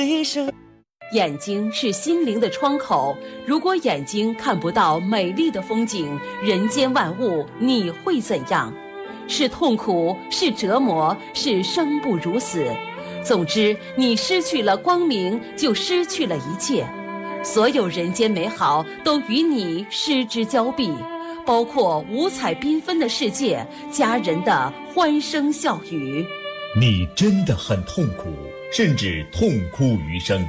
眼睛是心灵的窗口，如果眼睛看不到美丽的风景，人间万物，你会怎样？是痛苦，是折磨，是生不如死。总之，你失去了光明，就失去了一切。所有人间美好都与你失之交臂，包括五彩缤纷的世界，家人的欢声笑语。 你真的很痛苦，甚至痛哭余生。